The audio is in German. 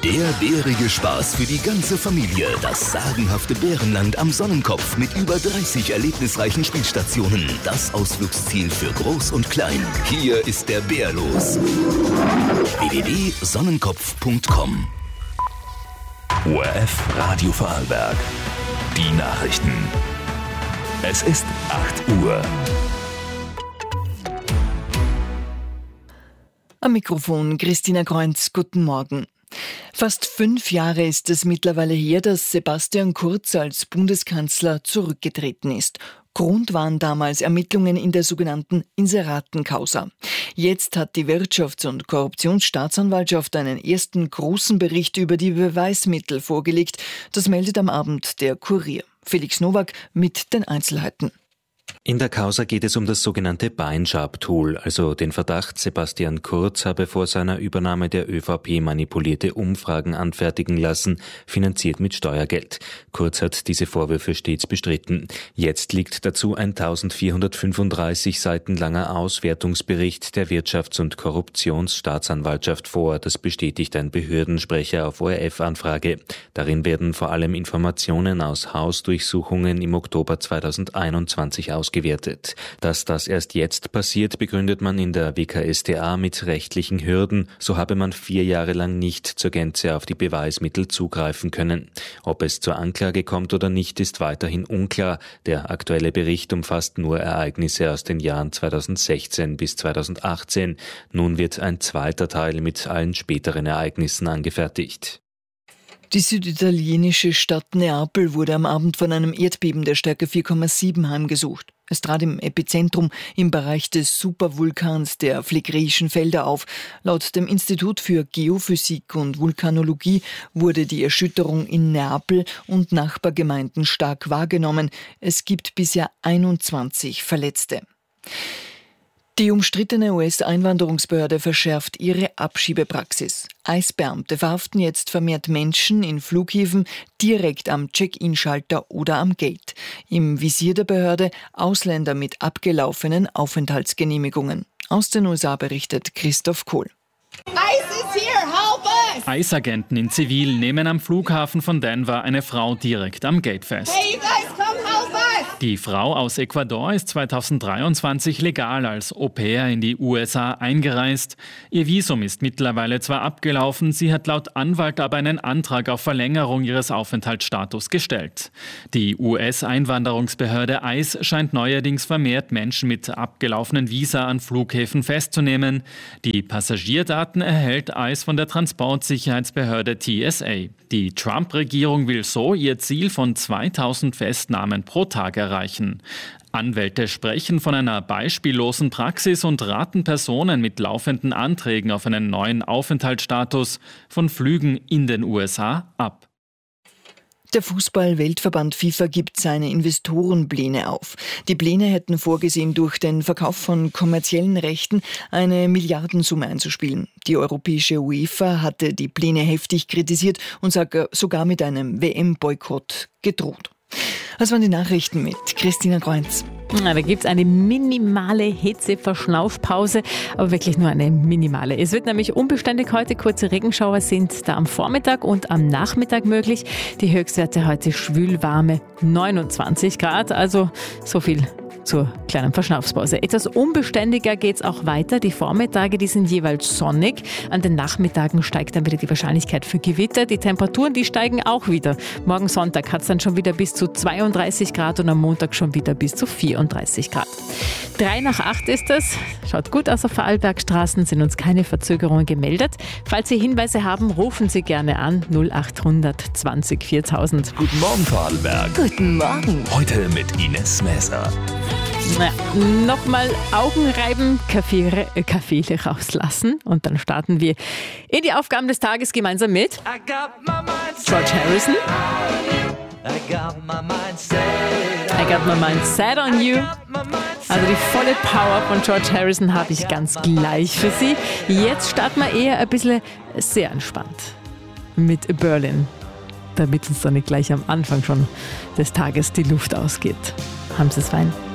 Der bärige Spaß für die ganze Familie. Das sagenhafte Bärenland am Sonnenkopf mit über 30 erlebnisreichen Spielstationen. Das Ausflugsziel für Groß und Klein. Hier ist der Bär los. www.sonnenkopf.com. ORF Radio Vorarlberg. Die Nachrichten. Es ist 8 Uhr. Am Mikrofon Christina Kreunz, guten Morgen. Fast 5 Jahre ist es mittlerweile her, dass Sebastian Kurz als Bundeskanzler zurückgetreten ist. Grund waren damals Ermittlungen in der sogenannten Inseratenkausa. Jetzt hat die Wirtschafts- und Korruptionsstaatsanwaltschaft einen ersten großen Bericht über die Beweismittel vorgelegt. Das meldet am Abend der Kurier. Felix Nowak mit den Einzelheiten. In der Causa geht es um das sogenannte Beinschab-Tool, also den Verdacht, Sebastian Kurz habe vor seiner Übernahme der ÖVP manipulierte Umfragen anfertigen lassen, finanziert mit Steuergeld. Kurz hat diese Vorwürfe stets bestritten. Jetzt liegt dazu ein 1435 Seiten langer Auswertungsbericht der Wirtschafts- und Korruptionsstaatsanwaltschaft vor. Das bestätigt ein Behördensprecher auf ORF-Anfrage. Darin werden vor allem Informationen aus Hausdurchsuchungen im Oktober 2021 ausgewertet. Dass das erst jetzt passiert, begründet man in der WKStA mit rechtlichen Hürden. So habe man 4 Jahre lang nicht zur Gänze auf die Beweismittel zugreifen können. Ob es zur Anklage kommt oder nicht, ist weiterhin unklar. Der aktuelle Bericht umfasst nur Ereignisse aus den Jahren 2016 bis 2018. Nun wird ein zweiter Teil mit allen späteren Ereignissen angefertigt. Die süditalienische Stadt Neapel wurde am Abend von einem Erdbeben der Stärke 4,7 heimgesucht. Es trat im Epizentrum im Bereich des Supervulkans der Phlegräischen Felder auf. Laut dem Institut für Geophysik und Vulkanologie wurde die Erschütterung in Neapel und Nachbargemeinden stark wahrgenommen. Es gibt bisher 21 Verletzte. Die umstrittene US-Einwanderungsbehörde verschärft ihre Abschiebepraxis. ICE-Beamte verhaften jetzt vermehrt Menschen in Flughäfen direkt am Check-in-Schalter oder am Gate. Im Visier der Behörde Ausländer mit abgelaufenen Aufenthaltsgenehmigungen. Aus den USA berichtet Christoph Kohl. ICE is here, help us! ICE-Agenten in Zivil nehmen am Flughafen von Denver eine Frau direkt am Gate fest. Hey, you guys, come help us! Die Frau aus Ecuador ist 2023 legal als Au-pair in die USA eingereist. Ihr Visum ist mittlerweile zwar abgelaufen, sie hat laut Anwalt aber einen Antrag auf Verlängerung ihres Aufenthaltsstatus gestellt. Die US-Einwanderungsbehörde ICE scheint neuerdings vermehrt Menschen mit abgelaufenen Visa an Flughäfen festzunehmen. Die Passagierdaten erhält ICE von der Transportsicherheitsbehörde TSA. Die Trump-Regierung will so ihr Ziel von 2000 Festnahmen pro Tag erreichen. Anwälte sprechen von einer beispiellosen Praxis und raten Personen mit laufenden Anträgen auf einen neuen Aufenthaltsstatus von Flügen in den USA ab. Der Fußball-Weltverband FIFA gibt seine Investorenpläne auf. Die Pläne hätten vorgesehen, durch den Verkauf von kommerziellen Rechten eine Milliardensumme einzuspielen. Die europäische UEFA hatte die Pläne heftig kritisiert und sogar mit einem WM-Boykott gedroht. Das waren die Nachrichten mit Christina Kreunz. Da gibt es eine minimale Hitzeverschnaufpause, aber wirklich nur eine minimale. Es wird nämlich unbeständig heute. Kurze Regenschauer sind da am Vormittag und am Nachmittag möglich. Die Höchstwerte heute schwülwarme 29 Grad, also so viel zur kleinen Verschnaufspause. Etwas unbeständiger geht's auch weiter. Die Vormittage, die sind jeweils sonnig. An den Nachmittagen steigt dann wieder die Wahrscheinlichkeit für Gewitter. Die Temperaturen, die steigen auch wieder. Morgen Sonntag hat's dann schon wieder bis zu 32 Grad und am Montag schon wieder bis zu 34 Grad. 7:03 ist es. Schaut gut aus auf Vorarlbergstraßen, sind uns keine Verzögerungen gemeldet. Falls Sie Hinweise haben, rufen Sie gerne an 0800 20 4000. Guten Morgen Vorarlberg. Guten Morgen. Heute mit Ines Mäser. Nochmal Augen reiben, Kaffee rauslassen und dann starten wir in die Aufgaben des Tages gemeinsam mit George Harrison. I got my mind set on you. Also die volle Power von George Harrison habe ich ganz gleich für Sie. Jetzt starten wir eher ein bisschen sehr entspannt mit Berlin, damit uns dann nicht gleich am Anfang schon des Tages die Luft ausgeht. Haben Sie es fein?